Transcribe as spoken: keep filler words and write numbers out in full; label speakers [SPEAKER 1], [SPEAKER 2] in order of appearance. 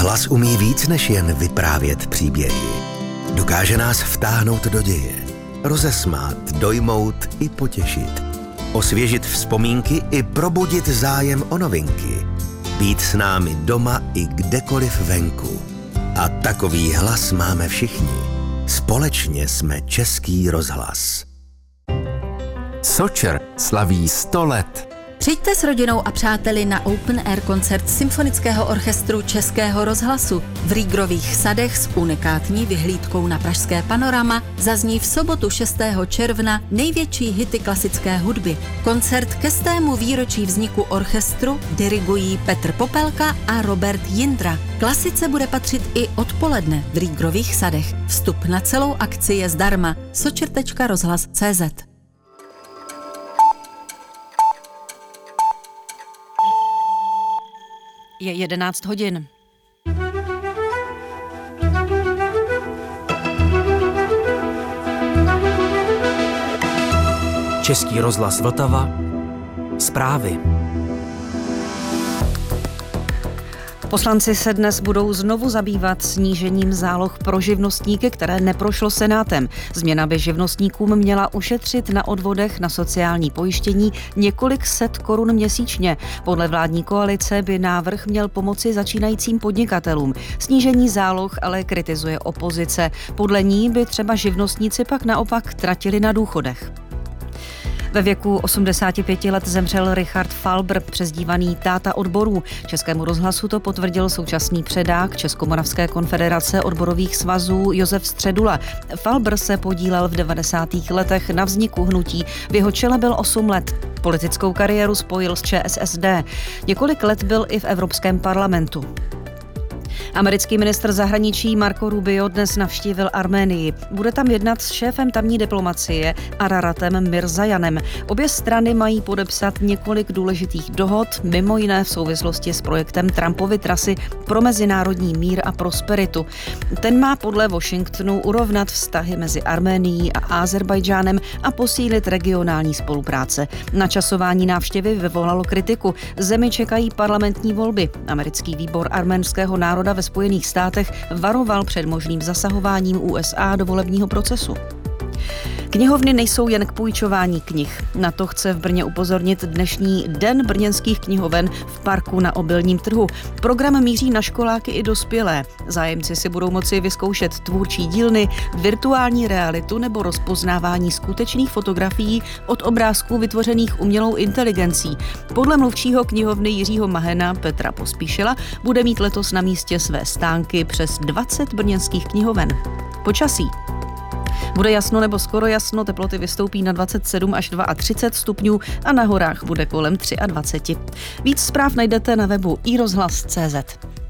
[SPEAKER 1] Hlas umí víc než jen vyprávět příběhy. Dokáže nás vtáhnout do děje, rozesmát, dojmout i potěšit, osvěžit vzpomínky i probudit zájem o novinky, být s námi doma i kdekoliv venku. A takový hlas máme všichni. Společně jsme Český rozhlas.
[SPEAKER 2] Sočer slaví sto let.
[SPEAKER 3] Přijďte s rodinou a přáteli na Open Air koncert Symfonického orchestru Českého rozhlasu. V Rýgrových sadech s unikátní vyhlídkou na pražské panorama zazní v sobotu šestého června největší hity klasické hudby. Koncert ke stému výročí vzniku orchestru dirigují Petr Popelka a Robert Jindra. Klasice bude patřit i odpoledne v Rýgrových sadech. Vstup na celou akci je zdarma. sočer tečka rozhlas tečka cé zet.
[SPEAKER 4] Je jedenáct hodin.
[SPEAKER 5] Český rozhlas Vltava. Zprávy.
[SPEAKER 4] Poslanci se dnes budou znovu zabývat snížením záloh pro živnostníky, které neprošlo Senátem. Změna by živnostníkům měla ušetřit na odvodech na sociální pojištění několik set korun měsíčně. Podle vládní koalice by návrh měl pomoci začínajícím podnikatelům. Snížení záloh ale kritizuje opozice. Podle ní by třeba živnostníci pak naopak tratili na důchodech. Ve věku osmdesáti pěti let zemřel Richard Falbr, přezdívaný táta odborů. Českému rozhlasu to potvrdil současný předák Českomoravské konfederace odborových svazů Josef Středula. Falbr se podílel v devadesátých letech na vzniku hnutí. V jeho čele byl osm let. Politickou kariéru spojil s ČSSD. Několik let byl i v Evropském parlamentu. Americký ministr zahraničí Marco Rubio dnes navštívil Arménii. Bude tam jednat s šéfem tamní diplomacie Araratem Mirzajanem. Obě strany mají podepsat několik důležitých dohod, mimo jiné v souvislosti s projektem Trumpovy trasy pro mezinárodní mír a prosperitu. Ten má podle Washingtonu urovnat vztahy mezi Arménií a Ázerbájdžánem a posílit regionální spolupráce. Načasování návštěvy vyvolalo kritiku. Zemi čekají parlamentní volby. Americký výbor arménského národa ve Spojených státech varoval před možným zasahováním U S A do volebního procesu. Knihovny nejsou jen k půjčování knih. Na to chce v Brně upozornit dnešní Den brněnských knihoven v parku na Obilním trhu. Program míří na školáky i dospělé. Zájemci si budou moci vyzkoušet tvůrčí dílny, virtuální realitu nebo rozpoznávání skutečných fotografií od obrázků vytvořených umělou inteligencí. Podle mluvčího knihovny Jiřího Mahena Petra Pospíšila bude mít letos na místě své stánky přes dvacet brněnských knihoven. Počasí. Bude jasno nebo skoro jasno, teploty vystoupí na dvacet sedm až třicet dva stupňů a na horách bude kolem dvacet tři. Víc zpráv najdete na webu i rozhlas tečka cé zet.